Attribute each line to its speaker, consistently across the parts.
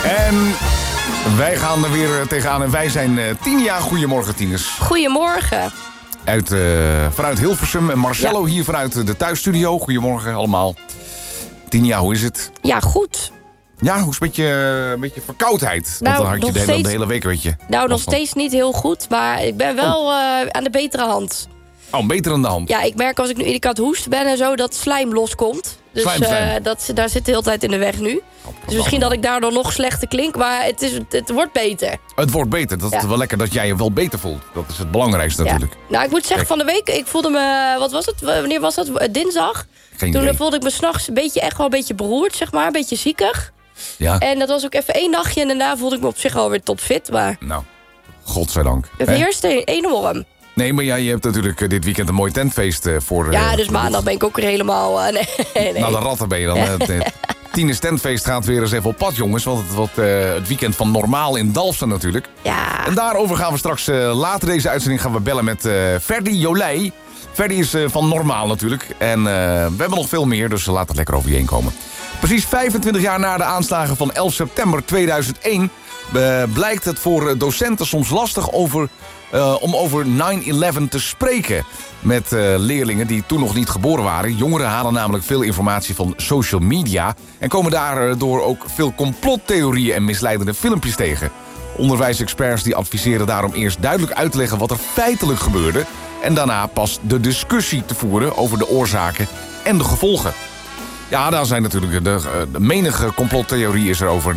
Speaker 1: En wij gaan er weer tegenaan en wij zijn Tinia. Goedemorgen, tieners.
Speaker 2: Goedemorgen.
Speaker 1: Vanuit Hilversum en Marcello hier vanuit de thuisstudio. Goedemorgen allemaal. Tinia, hoe is het?
Speaker 2: Ja, goed.
Speaker 1: Ja, hoe is het met je verkoudheid?
Speaker 2: Nou,
Speaker 1: want dan had je
Speaker 2: nog
Speaker 1: de hele week, weet je.
Speaker 2: Nou, nog steeds niet heel goed, maar ik ben wel aan de betere hand.
Speaker 1: Oh, beter aan de hand.
Speaker 2: Ja, ik merk als ik nu iedere keer aan het hoesten ben en zo, dat slijm loskomt. Dus
Speaker 1: Slijm.
Speaker 2: daar zit de hele tijd in de weg nu. Dus misschien dat ik daardoor nog slechter klink, maar het wordt beter.
Speaker 1: Het wordt beter. Dat is wel lekker dat jij je wel beter voelt. Dat is het belangrijkste natuurlijk.
Speaker 2: Nou, ik moet zeggen, van de week, ik voelde me... Wat was het? Wanneer was dat? Dinsdag? Toen voelde ik me 's nachts echt wel een beetje beroerd, zeg maar. Een beetje ziekig.
Speaker 1: Ja.
Speaker 2: En dat was ook even 1 nachtje en daarna voelde ik me op zich alweer topfit. Maar
Speaker 1: nou, godzijdank.
Speaker 2: het eerste enorm.
Speaker 1: Nee, maar je hebt natuurlijk dit weekend een mooi tentfeest voor...
Speaker 2: Ja, dus maandag ben ik ook weer helemaal... nee.
Speaker 1: Nou, de ratten ben je dan. Tieners tentfeest gaat weer eens even op pad, jongens. Want het wordt het weekend van Normaal in Dalfsen natuurlijk.
Speaker 2: Ja.
Speaker 1: En daarover gaan we straks later deze uitzending gaan we bellen met Ferdy Jolijy. Ferdy is van Normaal natuurlijk. En we hebben nog veel meer, dus laat het lekker over je heen komen. Precies 25 jaar na de aanslagen van 11 september 2001... blijkt het voor docenten soms lastig om over 9/11 te spreken met leerlingen die toen nog niet geboren waren. Jongeren halen namelijk veel informatie van social media en komen daardoor ook veel complottheorieën en misleidende filmpjes tegen. Onderwijsexperts die adviseren daarom eerst duidelijk uit te leggen wat er feitelijk gebeurde en daarna pas de discussie te voeren over de oorzaken en de gevolgen. Ja, daar zijn natuurlijk de menige complottheorie is er over 9/11.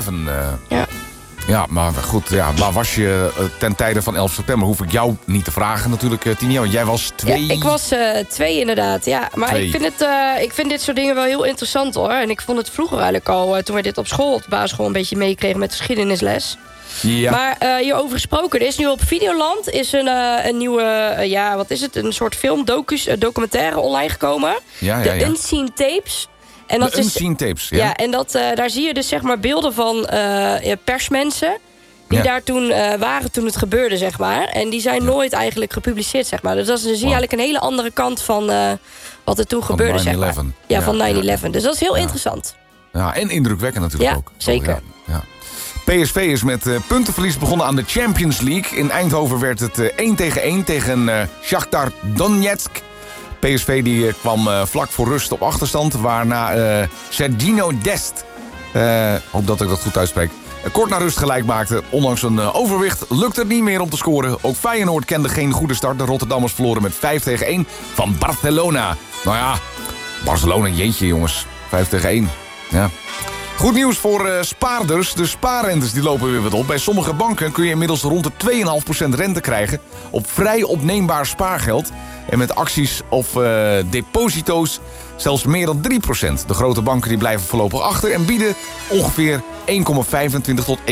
Speaker 2: Ja.
Speaker 1: Ja, maar goed, waar was je ten tijde van 11 september? Hoef ik jou niet te vragen natuurlijk, Tinia, want jij was 2.
Speaker 2: Ja, ik was 2 inderdaad, ja. Maar
Speaker 1: 2.
Speaker 2: ik vind dit soort dingen wel heel interessant, hoor. En ik vond het vroeger eigenlijk al, toen we dit op school, op de basisschool, een beetje meekregen met de geschiedenisles.
Speaker 1: Ja.
Speaker 2: Maar hierover gesproken, er is nu op Videoland is een nieuwe, wat is het? Een soort documentaire online gekomen.
Speaker 1: Ja.
Speaker 2: The Unseen Tapes. En dat
Speaker 1: de Unseen Tapes, ja.
Speaker 2: Ja, en daar zie je dus zeg maar beelden van persmensen die daar toen waren toen het gebeurde, zeg maar. En die zijn nooit eigenlijk gepubliceerd, zeg maar. Dus dan zie je eigenlijk een hele andere kant van wat er toen gebeurde, zeg maar. Ja, van 9/11. Dus dat is heel interessant.
Speaker 1: Ja, en indrukwekkend natuurlijk ook.
Speaker 2: Zeker.
Speaker 1: Ja. PSV is met puntenverlies begonnen aan de Champions League. In Eindhoven werd het 1-1 tegen Shakhtar Donetsk. PSV die kwam vlak voor rust op achterstand, waarna Sergino Dest, hoop dat ik dat goed uitspreek, kort na rust gelijk maakte. Ondanks een overwicht lukt het niet meer om te scoren. Ook Feyenoord kende geen goede start. De Rotterdammers verloren met 5-1 van Barcelona. Nou ja, Barcelona, jeetje jongens. 5-1, ja. Goed nieuws voor spaarders. De spaarrentes die lopen weer wat op. Bij sommige banken kun je inmiddels rond de 2,5% rente krijgen op vrij opneembaar spaargeld. En met acties of deposito's zelfs meer dan 3%. De grote banken die blijven voorlopig achter en bieden ongeveer 1,25 tot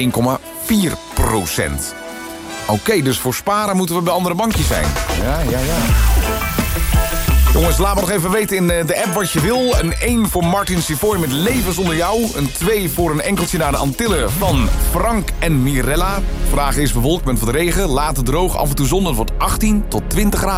Speaker 1: 1,4%. Oké, dus voor sparen moeten we bij andere bankjes zijn. Ja. Jongens, laat me nog even weten in de app wat je wil. Een 1 voor Martin Sivoy met Leven zonder jou. Een 2 voor een enkeltje naar de Antillen van Frank en Mirella. Vandaag is bewolkt met wat regen, later droog, af en toe zon. Het wordt 18 tot 20 graden.